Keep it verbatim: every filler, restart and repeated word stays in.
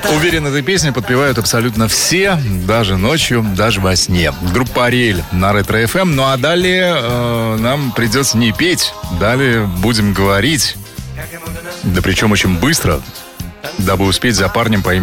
Уверен, этой песней подпевают абсолютно все, даже ночью, даже во сне. Группа «Ариэль» на Ретро-эф эм. Ну а далее э, нам придется не петь, далее будем говорить. Да причем очень быстро, дабы успеть за парнем по имени